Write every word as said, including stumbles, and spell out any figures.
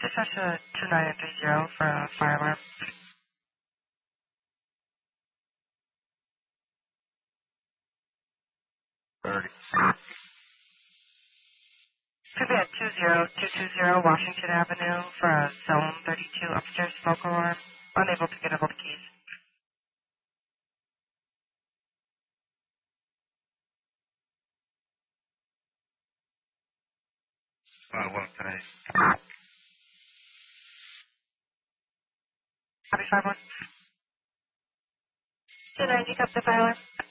Dispatch to two nine three zero for a fire alarm. thirty. Could be at two zero two two zero Washington Avenue for a zone thirty-two upstairs smoke alarm. Unable to get a hold of keys. Uh, well, today. Copy five one. two ninety, up the fire alarm.